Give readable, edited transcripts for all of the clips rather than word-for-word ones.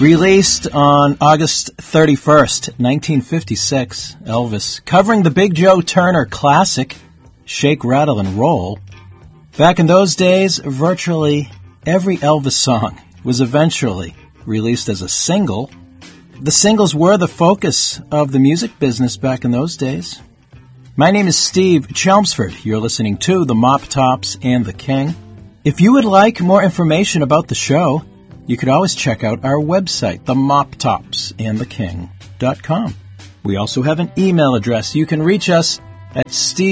Released on August 31st, 1956, Elvis, covering the Big Joe Turner classic, Shake, Rattle, and Roll. Back in those days, virtually every Elvis song was eventually released as a single. The singles were the focus of the music business back in those days. My name is Steve Chelmsford. You're listening to The Mop Tops and the King. If you would like more information about the show, you could always check out our website, themoptopsandtheking.com. We also have an email address. You can reach us at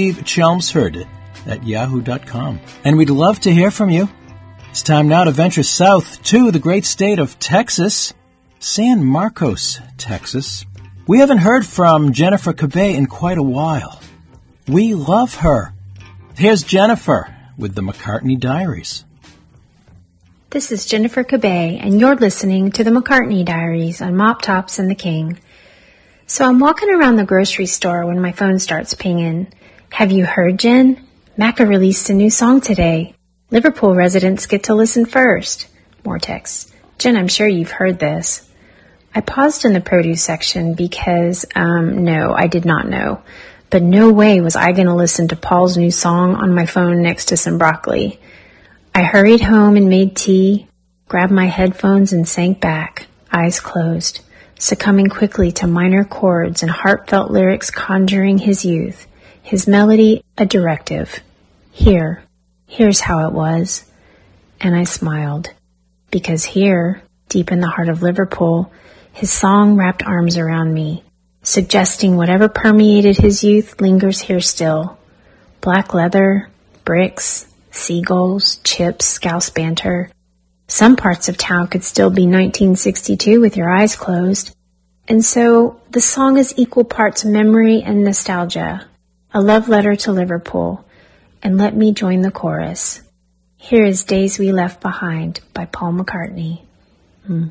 stevechelmsford@yahoo.com. And we'd love to hear from you. It's time now to venture south to the great state of Texas, San Marcos, Texas. We haven't heard from Jennifer Cabay in quite a while. We love her. Here's Jennifer with the McCartney Diaries. This is Jennifer Cabay, and you're listening to the McCartney Diaries on Mop Tops and the King. So I'm walking around the grocery store when my phone starts pinging. Have you heard, Jen? Macca released a new song today. Liverpool residents get to listen first. More text. Jen, I'm sure you've heard this. I paused in the produce section because, no, I did not know. But no way was I going to listen to Paul's new song on my phone next to some broccoli. I hurried home and made tea, grabbed my headphones and sank back, eyes closed, succumbing quickly to minor chords and heartfelt lyrics conjuring his youth, his melody a directive. Here's how it was. And I smiled, because here, deep in the heart of Liverpool, his song wrapped arms around me, suggesting whatever permeated his youth lingers here still. Black leather, bricks, seagulls, chips, scouse banter. Some parts of town could still be 1962 with your eyes closed. And so the song is equal parts memory and nostalgia, a love letter to Liverpool. And let me join the chorus. Here is Days We Left Behind by Paul McCartney.